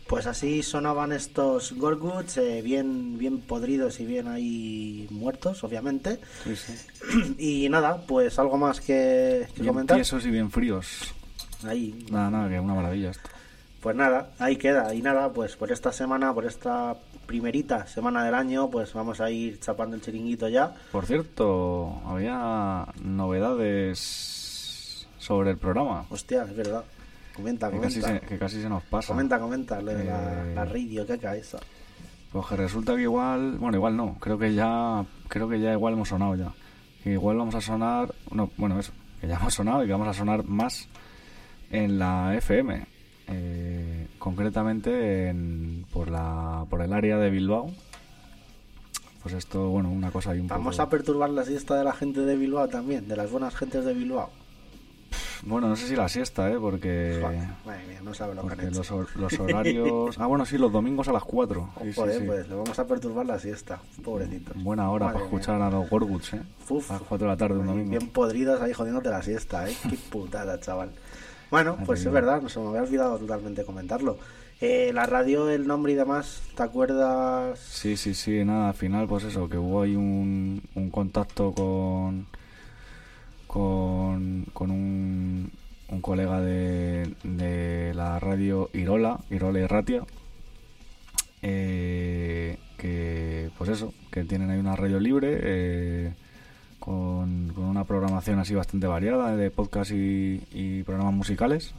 Pues así sonaban estos Gorguts, bien podridos y bien ahí muertos, obviamente. Sí, sí. Y nada, pues algo más que Bien comentar. tiesos y bien fríos. Ahí. Nada, que una maravilla esto. Pues nada, ahí queda. Y nada, pues por esta semana, por esta primerita semana del año, pues vamos a ir chapando el chiringuito ya. Por cierto, había novedades sobre el programa. Hostia, es verdad. Comenta. Que casi se nos pasa. Comenta, lo de la radio, que cae esa. Pues que resulta que igual no, creo que ya igual hemos sonado ya. Que igual vamos a sonar, no, bueno, eso, que ya hemos sonado y que vamos a sonar más en la FM. Concretamente por el área de Bilbao. Pues esto, bueno, una cosa ahí un poco... Vamos a perturbar la siesta de la gente de Bilbao también, de las buenas gentes de Bilbao. Bueno, no sé si la siesta, porque... Madre mía, no sabe lo que han hecho. Los horarios... bueno, sí, los domingos a las 4. Sí, joder, sí. Pues le vamos a perturbar la siesta, pobrecitos. Buena hora para escuchar a los Gorguts, a las 4 de la tarde un domingo. Bien podridos ahí jodiéndote la siesta, Qué putada, chaval. Bueno, pues es verdad, no se me había olvidado totalmente comentarlo. La radio, el nombre y demás, ¿te acuerdas? Sí, nada, al final pues eso, que hubo ahí un contacto con un colega de la radio Irola y Ratia, que pues eso, que tienen ahí una radio libre con una programación así bastante variada de podcast y programas musicales.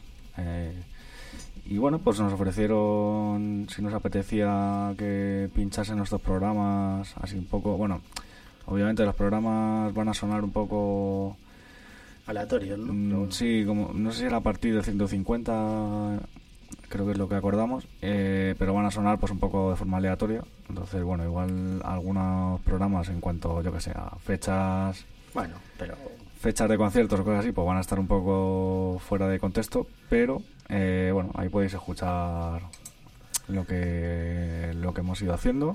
Y bueno, pues nos ofrecieron si nos apetecía que pinchasen nuestros programas así un poco, bueno, obviamente los programas van a sonar un poco aleatorios, ¿no? Sí, como no sé si era a partir de 150, creo que es lo que acordamos, pero van a sonar pues un poco de forma aleatoria. Entonces, bueno, igual algunos programas en cuanto, yo que sé, a fechas, fechas de conciertos o cosas así, pues van a estar un poco fuera de contexto, pero bueno, ahí podéis escuchar lo que hemos ido haciendo.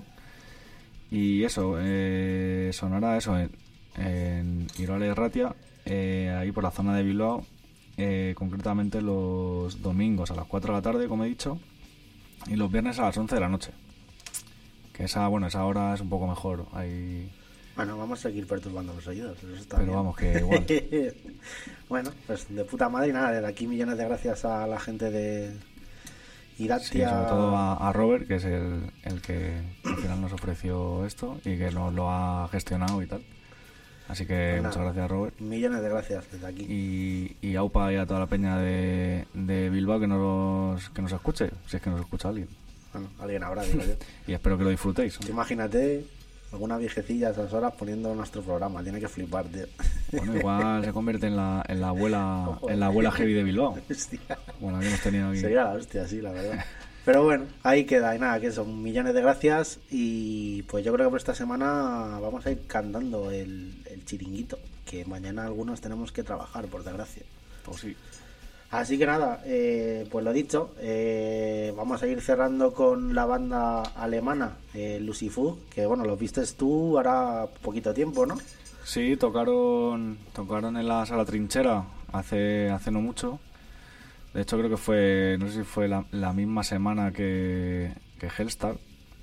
Y eso, sonará eso en Irola y Ratia, ahí por la zona de Bilbao, concretamente los domingos a las 4 de la tarde, como he dicho, y los viernes a las 11 de la noche. Que esa hora es un poco mejor. Ahí... Bueno, vamos a seguir perturbando los oídos, eso está pero bien. Vamos, que igual. Bueno, pues de puta madre y nada, desde aquí millones de gracias a la gente de Iratia. Sí, sobre todo a Robert, que es el que al final nos ofreció esto y que nos lo ha gestionado y tal. Así que pues muchas gracias, Robert. Millones de gracias desde aquí. Y a UPA y a toda la peña de Bilbao que nos escuche, si es que nos escucha alguien. Bueno, alguien habrá, digo yo. Y espero que lo disfrutéis. Imagínate alguna viejecilla a esas horas poniendo nuestro programa, tiene que flipar, tío. Bueno, igual se convierte en la abuela heavy de Bilbao. Hostia. Bueno, aquí hemos tenido aquí... Sería la hostia, sí, la verdad. Pero bueno, ahí queda, y nada, que son millones de gracias. Y pues yo creo que por esta semana vamos a ir cantando el chiringuito, que mañana algunos tenemos que trabajar, por desgracia. Pues sí. Así que nada, pues lo dicho, vamos a ir cerrando con la banda alemana, Lucifer, que bueno, los vistes tú hará poquito tiempo, ¿no? Sí, tocaron en la Sala Trinchera hace no mucho. De hecho creo que fue, no sé si fue la misma semana que Hellstar.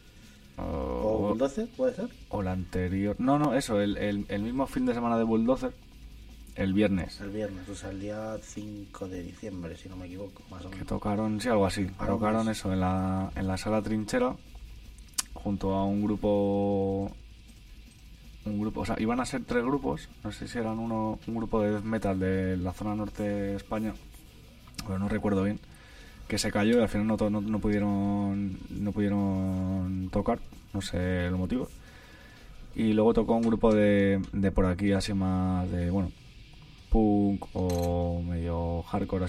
¿O Bulldozer, puede ser? O la anterior. No, eso, el mismo fin de semana de Bulldozer. El viernes, o sea, el día 5 de diciembre, si no me equivoco, más o menos. Que tocaron, sí, algo así. Tocaron eso en la Sala Trinchera junto a un grupo, o sea, iban a ser 3 grupos, no sé si eran un grupo de death metal de la zona norte de España, pero no recuerdo bien, que se cayó y al final no pudieron tocar, no sé el motivo. Y luego tocó un grupo de por aquí así más de, bueno, punk o medio hardcore